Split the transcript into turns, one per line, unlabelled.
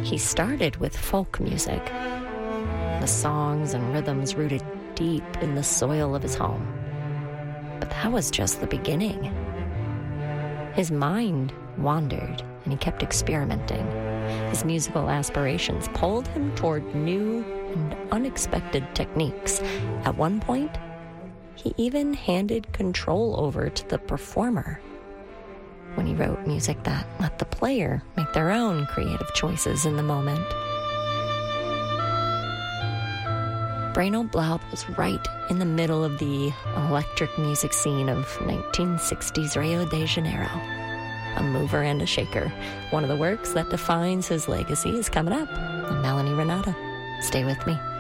He started with folk music, the songs and rhythms rooted deep in the soil of his home. But that was just the beginning. His mind wandered, and he kept experimenting. His musical aspirations pulled him toward new and unexpected techniques. At one point, he even handed control over to the performer when he wrote music that let the player make their own creative choices in the moment. Bruno Blaub was right in the middle of the electric music scene of 1960s Rio de Janeiro. A mover and a shaker. One of the works that defines his legacy is coming up on Melanie Renata. Stay with me.